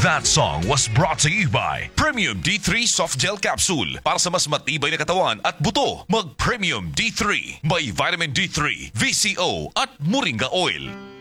That song was brought to you by Premium D3 Soft Gel Capsule. Para sa mas matibay na katawan at buto, mag Premium D3. May Vitamin D3, VCO at Moringa Oil.